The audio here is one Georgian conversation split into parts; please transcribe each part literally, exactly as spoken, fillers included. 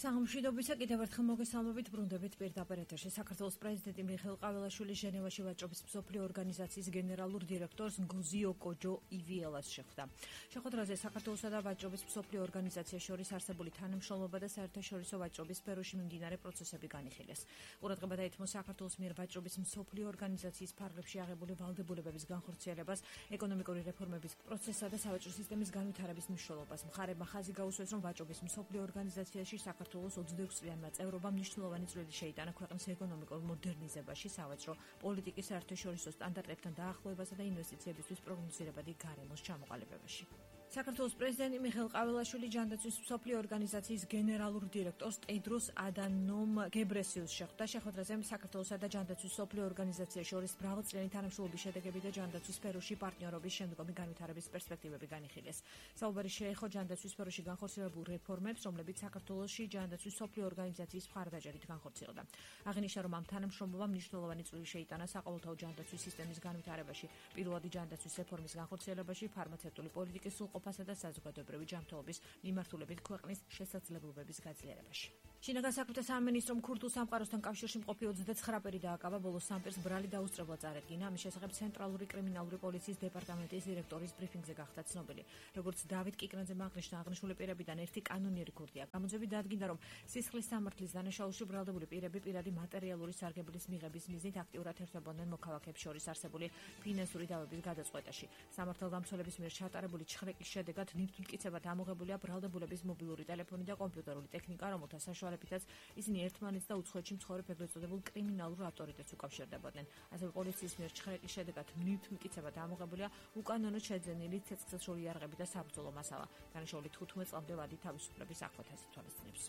სამშვიდობისა კიდევ ერთხელ მოგესალმებით ბრუნდებით პირდაპირ ეთერში. საქართველოს პრეზიდენტი მიხეილ ყაველაშვილი ჟენევაში ვაჭრობის მსოფლიო ორგანიზაციის გენერალურ დირექტორს ნგოზიო კოჯო ივილას შეხვდა. შეხვედრაზე საქართველოსა და ვაჭრობის მსოფლიო ორგანიზაციას შორის არსებული თანამშრომლობა და საერთაშორისო ვაჭრობის სფეროში მიმდინარე პროცესები განიხილეს. ყურადღება დაეთმო საქართველოს მიერ ვაჭრობის მსოფლიო ორგანიზაციის ფარგლებში აღებული ვალდებულებების განხორციელებას, ეკონომიკური რეფორმების პროცესსა და სავაჭრო სისტემის განვითარების მნიშვნელობას. მხარებმა ხაზი გაუსვეს, რომ ვაჭრობის მსოფლიო ორგანიზაციაში საქართველოს ოცდაექვსი წლიანმა წევრობამ მნიშვნელოვანი წვლილი შეიტანა ქვეყნის ეკონომიკურ მოდერნიზებაში, სავაჭრო პოლიტიკის საერთაშორისო სტანდარტებთან დაახლოებასა და ინვესტიციებისთვის პროგნოზირებადი გარემოს ჩამოყალიბებაში. საქართველოს პრეზიდენტი მიხეილ ყაველაშვილი ჯანდაცვის მსოფლიო ორგანიზაციის გენერალურ დირექტორს ტედროს ადანომ გებრესიუსს შეხვდა. შეხვედრაზე საქართველოსა და ჯანდაცვის მსოფლიო ორგანიზაციის შორის მრავალწლიანი თანამშრომლობის შედეგები და ჯანდაცვის სფეროში პარტნიორობის შემდგომი განვითარების პერსპექტივები განიხილეს. საუბარი შეეხო ჯანდაცვის სფეროში განხორციელებულ რეფორმებს, რომლებიც საქართველოში ჯანდაცვის მსოფლიო ორგანიზაციის მხარდაჭერით განხორციელდა. აღინიშნა, რომ ამ თანამშრომლობამ მნიშვნელოვანი წვლილი შეიტანა საყოველთაო ჯანდაცვის სისტემის განვითარებაში, პირველადი ჯანდაცვის რეფორმის განხორციელებაში, ფარმაცევტული პოლიტიკის სრულყოფასა და საზოგადოებრივი ჯანმრთელობის მიმართულებით ქვეყნის შესაძლებლობების გაძლიერებაში. შინაგან საქმეთა სამინისტრომ ქურთულ სამყაროსთან კავშირში მყოფი ოცდაცხრა პირი დააკავა, ბოლოს სამ პირს ბრალი დაუსწრებლა წარედგინა. ამის შესახებ ცენტრალური კრიმინალური პოლიციის დეპარტამენტის დირექტორის ბრიფინგზე გახდა ცნობილი. როგორც დავით კიკნაძემ აღნიშნა, აღნიშნული პირებიდან ერთი კანონიერი ქურდია. გამოძები დადგინდა, რომ სისხლის სამართლის დანაშაულში ბრალდებული პირები პირადი მატერიალური სარგებლის მიღების მიზნით აქტიურად ერთვებოდნენ მოქალაქეებს შორის არსებული ფინანსური დავების გადაწყვეტაში. სამართალდამცველების მიერ ჩატარებული ჩხრეკის შედეგად ნივთმტკიცებად ამოღებულია ბრალდებულების მობილური ტელეფონი და კომპიუტერული ტექნიკა, რომელთა საშუალებითაც ისინი ერთმანეთს და უცხოეთში მცხოვრებ ეგრეთ წოდებულ კრიმინალურ ავტორიტეტს უკავშირდებოდნენ. ასევე პოლიციის მიერ ჩხრეკის შედეგად ნივთმტკიცებად ამოღებულია უკანონოდ შეძენილი ცეცხლსაშური იარაღები და საბრძოლო მასალა. განაშაული თხუთმეტ წლამდე ვადი თავისუფლების აღკვეთას ითვალისწინებს.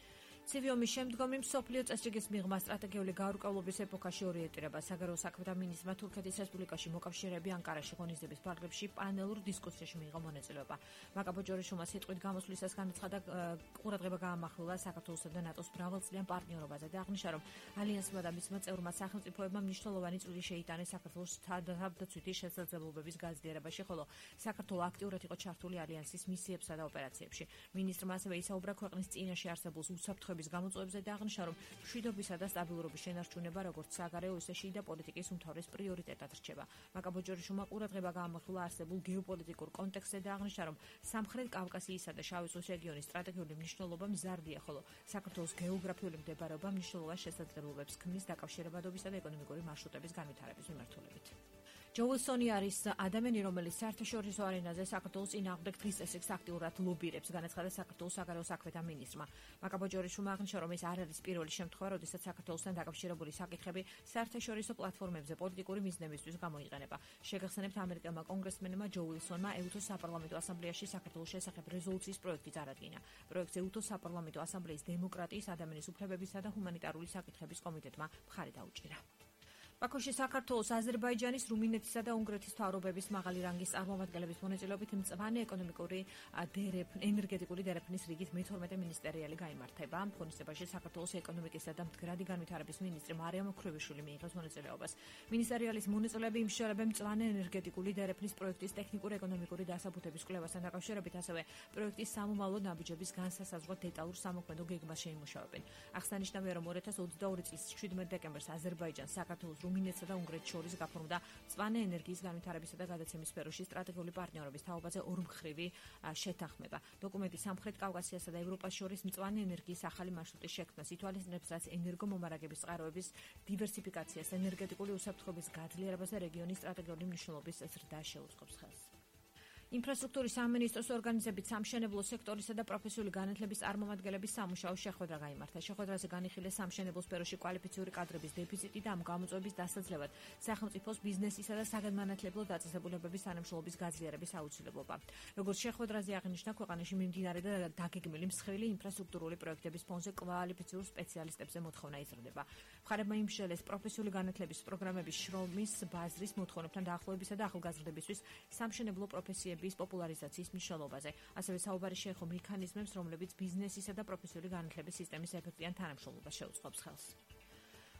ცივი ომის შემდგომი მსოფლიო წესრიგის მიღმა სტრატეგიული გაურკვევლობის ეპოქაში ორიენტირება. საგარეო საქმეთა მინისტრმა თურქეთის რესპუბლიკაში მოკავშირეები ანკარაში ღონისძიების ფარგლებში პანელურ დისკუსიაში მიიღო მონაწილეობა. მაკაბოჯორიშვილმა სიტყვით გამოსვლისას განაცხადა, ყურადღება გაამახვილა საქართველოსა და ნატოს მრავალწლიან პარტნიორობაზე და აღნიშნა, რომ ალიანსმა და მისმა წევრმა სახელმწიფოებმა მნიშვნელოვანი წვლილი შეიტანეს საქართველოს თავდაცვითი შესაძლებლობების გაძლიერებაში, ხოლო საქართველო აქტიურად იყო ჩართული ალიანსის მისიებსა და ოპერაციებში. მინისტრმა ასევე ისაუბრა ქვეყნის წინაშე არსებულ უსაფრთხოების გამოწვევებზე და აღნიშნა, რომ მშვიდობისა და სტაბილურობის შენარჩუნება როგორც საგარეო, ისე შიდა პოლიტიკის უმთავრეს პრიორიტეტად რჩება. მაკაბოჯორიშვილმა ყურადღება გაამახვილა არსებულ გეოპოლიტიკურ კონტექსტზე და აღნიშნა, რომ სამხრეთ კავკასიისა და შავი ზღვის რეგიონის სტრატეგიული მნიშვნელობა მზარდია, ხოლო საქართველოს გეოგრაფიული მდებარეობა მნიშვნელოვან შესაძლებლობებს ქმნის დაკავშირებადობისა და ეკონომიკური მარშრუტების განვითარების მიმართულებით. ჯო უილსონი არის ადამიანი, რომელიც საერთაშორისო არენაზე საქართველოს წინააღმდეგ დღის წესრიგს აქტიურად ლობირებს, განაცხადა საქართველოს საგარეო საქმეთა მინისტრმა. მაკაბოჯორიშვილმა აღნიშნა, რომ ეს არ არის პირველი შემთხვევა, როდესაც საქართველოსთან დაკავშირებული საკითხები საერთაშორისო პლატფორმებზე პოლიტიკური მიზნებისთვის გამოიყენება. შეგახსენებთ, ამერიკელმა კონგრესმენმა ჯო უილსონმა ეუთოს საპარლამენტო ასამბლეაში საქართველოს შესახებ რეზოლუციის პროექტი წარადგინა. პროექტს ეუთოს საპარლამენტო ასამბლეის დემოკრატიის, ადამიანის უფლებებისა და ჰუმანიტარული საკითხების კომიტეტმა მხარი დაუჭირა. ბაქოში საქართველოს, აზერბაიჯანის, რუმინეთისა და უნგრეთის მთავრობების მაღალი რანგის წარმომადგენლების მონაწილეობით მწვანე ეკონომიკური ენერგეტიკული დერეფნის რიგით მეთორმეტე მინისტერიალი გაიმართება. ამ ღონისძიებაში საქართველოს ეკონომიკისა და მდგრადი განვითარების მინისტრი მარიამ ოქროვიშვილი მიიღოს მონაწილეობას. მინისტერიალის მონაწილეები იმსჯელებენ მწვანე ენერგეტიკული დერეფნის პროექტის ტექნიკურ-ეკონომიკური დასაბუთების კვლევასთან დაკავშირებით, ასევე პროექტის სამომავლო ნაბიჯების განსასაზღვრად დეტალურ სამოქმედო გეგმას შეიმუშავებენ. აღსანიშნავია, რომ ორი ათას ოცდაორი წლის შვიდმეტ დეკემბერს აზერბაიჯანს, საქართველოს, რუმინეთსა და უნგრეთს შორის გაფორმდა მწვანე ენერგიის განვითარებისა და გადაცემის სფეროში სტრატეგიული პარტნიორობის თაობაზე ორმხრივი შეთანხმება. დოკუმენტი სამხრეთ კავკასიასა და ევროპას შორის მწვანე ენერგიის ახალი მარშრუტის შექმნას ითვალისწინებს, რაც ენერგომომარაგების წყაროების დივერსიფიკაციას, ენერგეტიკული უსაფრთხოების გაძლიერებას და რეგიონის სტრატეგიული მნიშვნელობის ზრდას შეუწყობს ხელს. ინფრასტრუქტურის სამინისტროს ორგანიზებით სამშენებლო სექტორისა და პროფესიული განათლების წარმომადგენლების სამუშაო შეხვედრა გაიმართა. შეხვედრაზე განიხილეს სამშენებლო სფეროში კვალიფიციური კადრების დეფიციტი და ამ გამოწვევის დასაძლევად სახელმწიფოს ბიზნესისა და საგანმანათლებლო დაწესებულებების თანამშრომლობის გაძლიერების აუცილებლობა. როგორც შეხვედრაზე აღნიშნა, ქვეყანაში მიმდინარე და დაგეგმილი მსხვილი ინფრასტრუქტურული პროექტების ფონზე კვალიფიციურ სპეციალისტებზე მოთხოვნა იზრდება. მხარებმა იმსჯელეს პროფესიული განათლების პროგრამების შრომის ბაზრის მოთხოვნებთან დაახლოებისა და ახალგაზრდებისთვის სამშენებლო პროფესიების პოპულარიზაციის მნიშვნელობაზე. ასევე საუბარი შეეხო მექანიზმებს, რომლებიც ბიზნესისა და პროფესიული განათლების სისტემის ეფექტიან თანამშრომლობას შეუწყობს ხელს.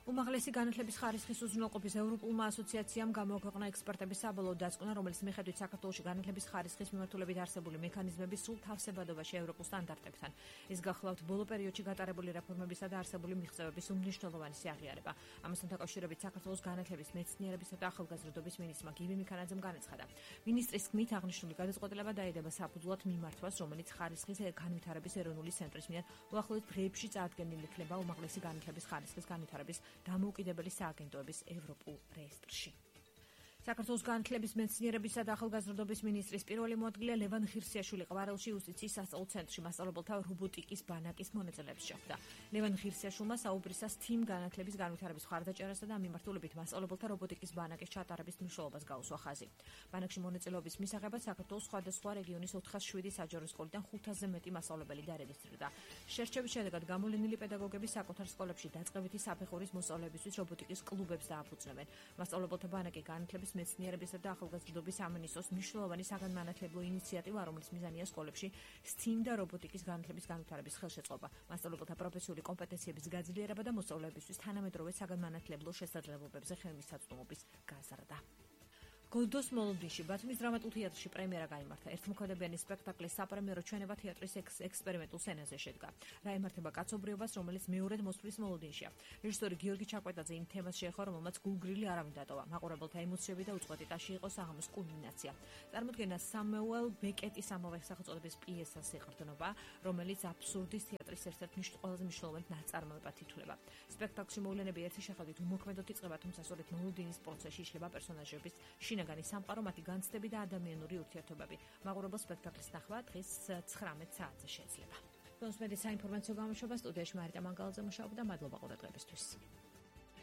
უმაღლესი განათლების ხარისხის უზრუნველყოფის ევროპულმა ასოციაციამ გამოაქვეყნა ექსპერტების საბოლოო დასკვნა, რომელიც მიხედვით საქართველოში განათლების ხარისხის მიმართულებით არსებული მექანიზმების სრულ თავსებადობაში ევროპულ სტანდარტებთან. ეს გახლავთ ბოლო პერიოდში გატარებული რეფორმებისა და არსებული მიღწევების უმნიშვნელოვანესი აღიარება. ამასთან დაკავშირებით საქართველოს განათლების, მეცნიერებისა და ახალგაზრდობის მინისტრმა გივი მიქანაძემ განაცხადა. მინისტრის თქმით, აღნიშნული გადაწყვეტილება დაედება საფუძვლად მიმართვას, რომელიც ხარისხის განვითარების ეროვნული ცენტრის მიერ უახლოეს დღეებში წარდგენილი იქნება უმაღლესი განათლების ხარისხის განვითარების დამოუკიდებელი სააგენტოების ევროპულ რეესტრში. საქართველოს განათლების, მეცნიერებისა და ახალგაზრდობის მინისტრის პირველი მოადგილე ლევან ღირსიაშვილი ყვარელში იუსტიციის სასწავლო ცენტრში მასწავლებელთა რობოტიკის ბანაკის მონაწილეებს შეხვდა. ლევან ღირსიაშვილმა საუბრისას თიმ განათლების განვითარების მხარდაჭერასა და ამ მიმართულებით მასწავლებელთა რობოტიკის ბანაკის ჩატარების მნიშვნელობას გაუსვა ხაზი. ბანაკში მონაწილეობის მისაღებად საქართველოს სხვადასხვა რეგიონის ოთხას შვიდი საჯარო სკოლიდან ხუთასზე მეტი მასწავლებელი დარეგისტრირდა. შერჩევის შედეგად გამოვლენილი პედაგოგები საკუთარ სკოლებში დაწყებითი საფეხურის მოსწავლეებისთვის რობოტიკის კლუბებს დააფუძნებენ. მასწავლებელთა ბანაკი განათლების, მეცნიერებისა და ახალგაზრდობის სამინისტროს მნიშვნელოვანი საგანმანათლებლო ინიციატივა, რომლის მიზანია სკოლებში STEAM და რობოტიკის განათლების განვითარების ხელშეწყობა, მასწავლებელთა პროფესიული კომპეტენციების გაძლიერება და მოსწავლეებისთვის თანამედროვე საგანმანათლებლო შესაძლებლობებზე ხელმისაწვდომობის გაზრდა. გოლდოს მოლოდინში ბათუმის დრამატულ თეატრში პრემიერა გაიმართა. ერთმოქმედებიანი სპექტაკლის საპრემიერო ჩვენება თეატრის ექსპერიმენტულ სცენაზე შედგა. რა ემართება კაცობრიობას, რომელიც მეორედ მოსვლის მოლოდინშია. რეჟისორი გიორგი ჩაკვეტაძე იმ თემას შეეხო, რომელმაც გულგრილი არავინ დატოვა. მაყურებელთა ემოციები და უწყვეტი ტაში იყო საღამოს კულმინაცია. წარმოდგენა სამუელ ბეკეტის ამავე სახელწოდების პიესას ეყრდნობა, რომელიც აბსურდის თეატრის ერთ-ერთ ყველაზე მნიშვნელოვან ნაწარმოებად ითვლება. სპექტაკლში მოვლენები ერთი შეხედვით უმოქმედოდ იწყება, თუმცა სწორედ მოლოდინის პროცესში იშლება პერსონაჟების შინაგანი სამყარო, მათი განცდები და ადამიანური ურთიერთობები. მაყურებელს სპექტაკლის ნახვა დღეს ცხრამეტ საათზე შეიძლება. ბონსმედი საინფორმაციო გამოშვება სტუდიაში მარიტა მანგალაძე მუშაობდა. მადლობა ყურადღებისთვის.